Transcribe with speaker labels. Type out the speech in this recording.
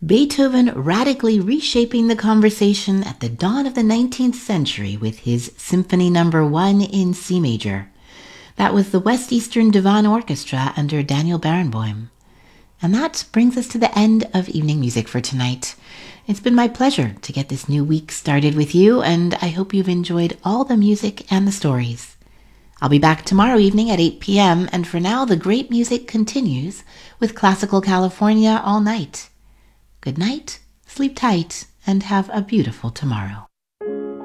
Speaker 1: Beethoven radically reshaping the conversation at the dawn of the 19th century with his Symphony No. 1 in C major. That was the West Eastern Divan Orchestra under Daniel Barenboim. And that brings us to the end of Evening Music for tonight. It's been my pleasure to get this new week started with you, and I hope you've enjoyed all the music and the stories. I'll be back tomorrow evening at 8 p.m., and for now, the great music continues with Classical California all night. Good night, sleep tight, and have a beautiful tomorrow.